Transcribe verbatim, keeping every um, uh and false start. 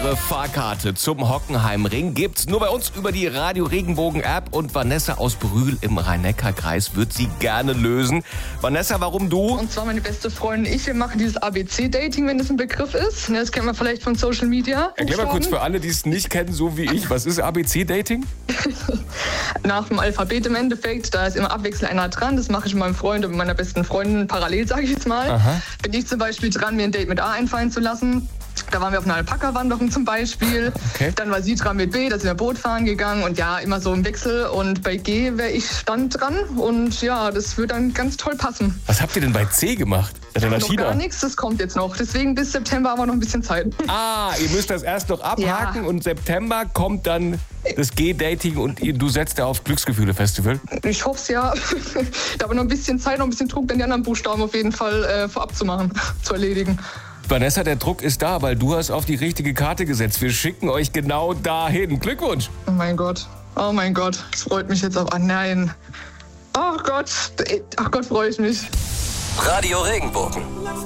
Eure Fahrkarte zum Hockenheimring gibt's nur bei uns über die Radio Regenbogen App und Vanessa aus Brühl im Rhein-Neckar-Kreis wird sie gerne lösen. Vanessa, warum du? Und zwar meine beste Freundin und ich, wir machen dieses A B C-Dating, wenn das ein Begriff ist. Das kennt man vielleicht von Social Media. Erklär mal kurz für alle, die es nicht kennen, so wie ich. Was ist A B C-Dating? Nach dem Alphabet im Endeffekt, da ist immer abwechselnd einer dran. Das mache ich mit meinem Freund und meiner besten Freundin parallel, sage ich jetzt mal. Aha. Bin ich zum Beispiel dran, mir ein Date mit A einfallen zu lassen. Da waren wir auf einer Alpaka-Wanderung zum Beispiel. Okay. Dann war sie dran mit B, da sind wir Boot fahren gegangen und ja, immer so im Wechsel. Und bei G wäre ich dann dran und ja, das würde dann ganz toll passen. Was habt ihr denn bei C gemacht? Seid ihr nach Noch China? gar nichts, das kommt jetzt noch. Deswegen bis September haben wir noch ein bisschen Zeit. Ah, ihr müsst das erst noch abhaken Ja. und September kommt dann das G-Dating und ihr- du setzt da auf Glücksgefühle-Festival. Ich hoffe es ja. Da haben wir noch ein bisschen Zeit, noch ein bisschen Druck, dann die anderen Buchstaben auf jeden Fall äh, vorab zu machen, zu erledigen. Vanessa, der Druck ist da, weil du hast auf die richtige Karte gesetzt. Wir schicken euch genau dahin. Glückwunsch! Oh mein Gott. Oh mein Gott. Das freut mich jetzt auch. Ah nein. Oh Gott. Ach Gott, freue ich mich. Radio Regenbogen.